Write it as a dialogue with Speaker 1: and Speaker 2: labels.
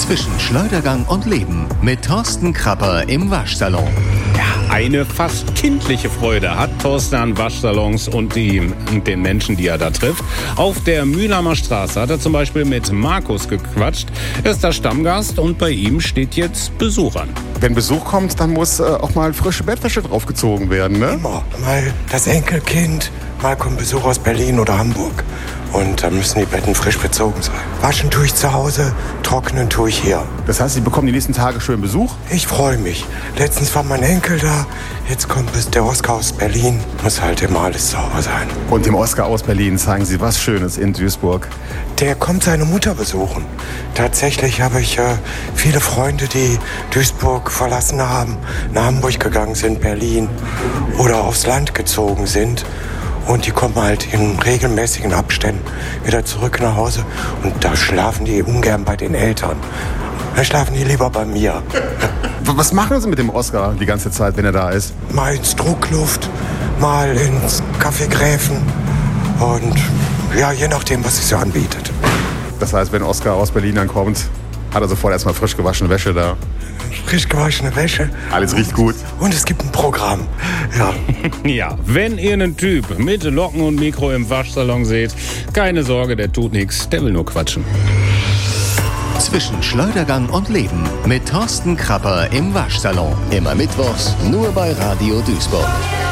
Speaker 1: Zwischen Schleudergang und Leben mit Thorsten Krapper im Waschsalon.
Speaker 2: Eine fast kindliche Freude hat Thorsten an Waschsalons und den Menschen, die er da trifft. Auf der Mühlheimer Straße hat er zum Beispiel mit Markus gequatscht. Er ist der Stammgast und bei ihm steht jetzt Besuch an.
Speaker 3: Wenn Besuch kommt, dann muss auch mal frische Bettwäsche draufgezogen werden, ne?
Speaker 4: Immer. Mal das Enkelkind, mal kommt Besuch aus Berlin oder Hamburg. Und dann müssen die Betten frisch bezogen sein. Waschen tue ich zu Hause, trocknen tue ich hier.
Speaker 3: Das heißt, Sie bekommen die nächsten Tage schön Besuch?
Speaker 4: Ich freue mich. Letztens war mein Enkel da, jetzt kommt der Oskar aus Berlin. Muss halt immer alles sauber sein.
Speaker 3: Und dem Oskar aus Berlin zeigen Sie was Schönes in Duisburg.
Speaker 4: Der kommt seine Mutter besuchen. Tatsächlich habe ich viele Freunde, die Duisburg verlassen haben, nach Hamburg gegangen sind, Berlin oder aufs Land gezogen sind. Und die kommen halt in regelmäßigen Abständen wieder zurück nach Hause. Und da schlafen die ungern bei den Eltern. Da schlafen die lieber bei mir.
Speaker 3: Was machen Sie mit dem Oskar die ganze Zeit, wenn er da ist?
Speaker 4: Mal ins Druckluft, mal ins Café Gräfen. Und ja, je nachdem, was sich so anbietet.
Speaker 3: Das heißt, wenn Oskar aus Berlin ankommt, hat er sofort erstmal frisch gewaschene Wäsche da.
Speaker 4: Frisch gewaschene Wäsche.
Speaker 3: Alles riecht gut.
Speaker 4: Und es gibt ein Programm. Ja.
Speaker 2: Ja, wenn ihr einen Typ mit Locken und Mikro im Waschsalon seht, keine Sorge, der tut nichts, der will nur quatschen.
Speaker 1: Zwischen Schleudergang und Leben mit Thorsten Krapper im Waschsalon. Immer mittwochs nur bei Radio Duisburg.